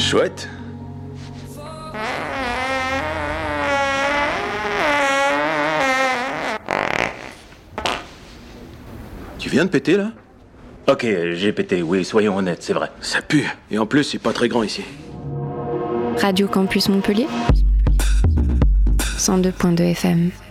Chouette. Tu viens de péter, là? Ok, j'ai pété, oui, soyons honnêtes, c'est vrai. Ça pue. Et en plus, c'est pas très grand ici. Radio Campus Montpellier 102.2 FM.